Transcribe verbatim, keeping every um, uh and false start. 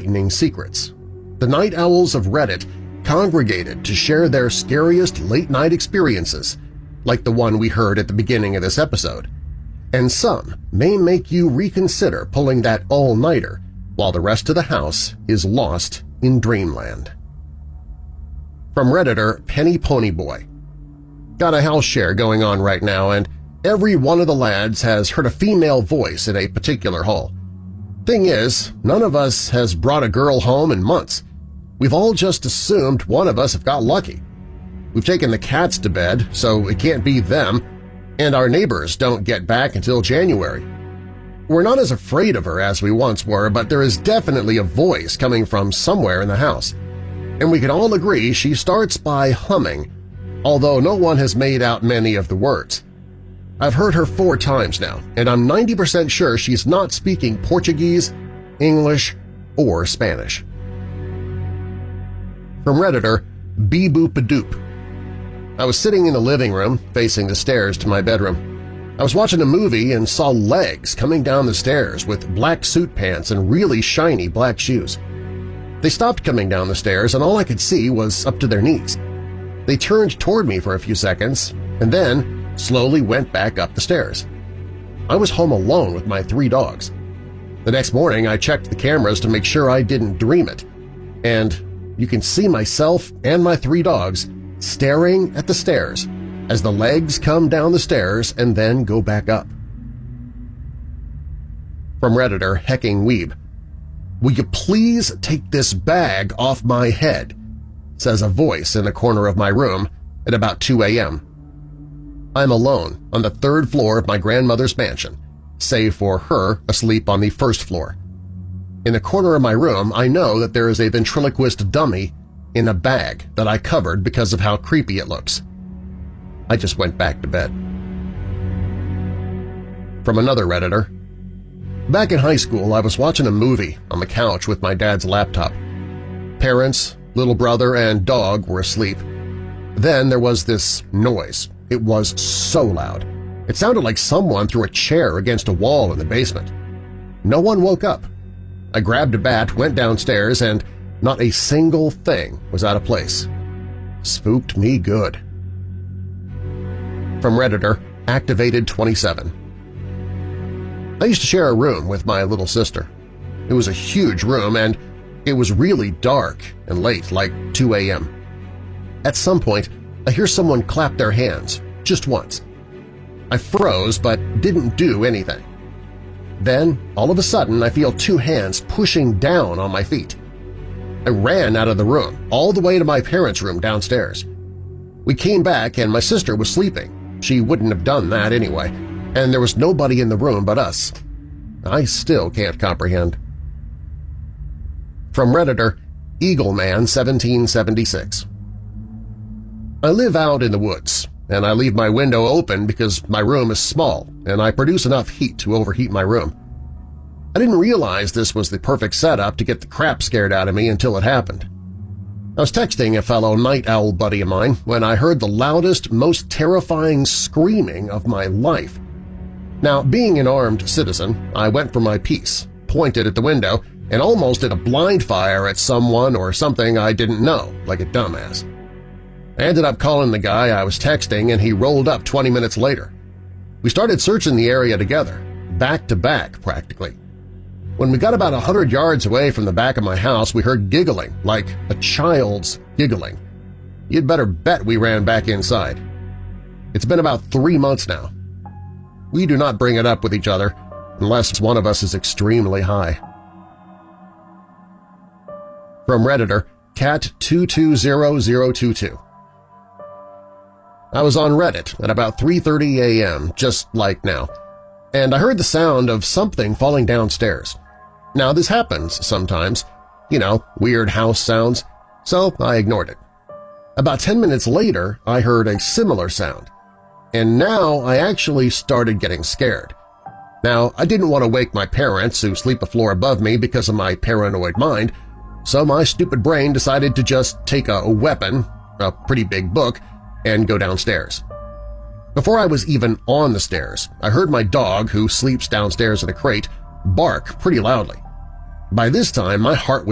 frightening secrets. The night owls of Reddit congregated to share their scariest late-night experiences, like the one we heard at the beginning of this episode. And some may make you reconsider pulling that all-nighter while the rest of the house is lost in dreamland. From Redditor Penny Ponyboy. Got a house share going on right now, and every one of the lads has heard a female voice in a particular hall. Thing is, none of us has brought a girl home in months. We've all just assumed one of us have got lucky. We've taken the cats to bed, so it can't be them, and our neighbors don't get back until January. We're not as afraid of her as we once were, but there is definitely a voice coming from somewhere in the house. And we can all agree she starts by humming, although no one has made out many of the words. I've heard her four times now, and I'm ninety percent sure she's not speaking Portuguese, English, or Spanish. From Redditor Bee-Boop-A-Doop. I was sitting in the living room, facing the stairs to my bedroom. I was watching a movie and saw legs coming down the stairs with black suit pants and really shiny black shoes. They stopped coming down the stairs, and all I could see was up to their knees. They turned toward me for a few seconds and then slowly went back up the stairs. I was home alone with my three dogs. The next morning I checked the cameras to make sure I didn't dream it, and you can see myself and my three dogs staring at the stairs as the legs come down the stairs and then go back up. From Redditor Hecking Weeb. "Will you please take this bag off my head?" says a voice in the corner of my room at about two a m I'm alone on the third floor of my grandmother's mansion, save for her asleep on the first floor. In the corner of my room, I know that there is a ventriloquist dummy in a bag that I covered because of how creepy it looks. I just went back to bed. From another Redditor. Back in high school, I was watching a movie on the couch with my dad's laptop. Parents, little brother, and dog were asleep. Then there was this noise. It was so loud. It sounded like someone threw a chair against a wall in the basement. No one woke up. I grabbed a bat, went downstairs, and not a single thing was out of place. Spooked me good. From Redditor Activated twenty-seven. I used to share a room with my little sister. It was a huge room, and it was really dark and late, like two a m At some point, I hear someone clap their hands, just once. I froze but didn't do anything. Then, all of a sudden, I feel two hands pushing down on my feet. I ran out of the room, all the way to my parents' room downstairs. We came back and my sister was sleeping. She wouldn't have done that anyway, and there was nobody in the room but us. I still can't comprehend. From Redditor Eagleman seventeen seventy-six. I live out in the woods, and I leave my window open because my room is small and I produce enough heat to overheat my room. I didn't realize this was the perfect setup to get the crap scared out of me until it happened. I was texting a fellow night owl buddy of mine when I heard the loudest, most terrifying screaming of my life. Now, being an armed citizen, I went for my piece, pointed at the window, and almost did a blind fire at someone or something I didn't know, like a dumbass. I ended up calling the guy I was texting, and he rolled up twenty minutes later. We started searching the area together, back to back practically. When we got about a hundred yards away from the back of my house, we heard giggling, like a child's giggling. You'd better bet we ran back inside. It's been about three months now. We do not bring it up with each other unless one of us is extremely high. From Redditor Cat two two zero zero two two. I was on Reddit at about three thirty a m, just like now, and I heard the sound of something falling downstairs. Now, this happens sometimes, you know, weird house sounds, so I ignored it. About ten minutes later, I heard a similar sound, and now I actually started getting scared. Now, I didn't want to wake my parents who sleep a floor above me because of my paranoid mind, so my stupid brain decided to just take a weapon, a pretty big book, and go downstairs. Before I was even on the stairs, I heard my dog, who sleeps downstairs in a crate, bark pretty loudly. By this time, my heart was